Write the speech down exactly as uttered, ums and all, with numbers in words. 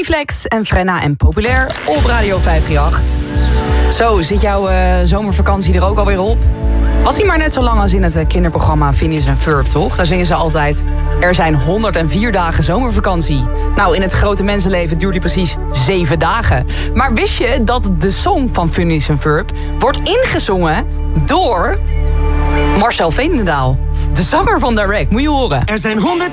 Flex en Frenna en Populair op Radio vijf drie acht. Zo, zit jouw uh, zomervakantie er ook alweer op? Was niet maar net zo lang als in het uh, kinderprogramma Phineas en Ferb, toch? Daar zingen ze altijd: er zijn honderdvier dagen zomervakantie. Nou, in het grote mensenleven duurt die precies zeven dagen. Maar wist je dat de song van Phineas en Ferb wordt ingezongen door Marcel Veenendaal, de zanger van Direct? Moet je horen. Er zijn honderd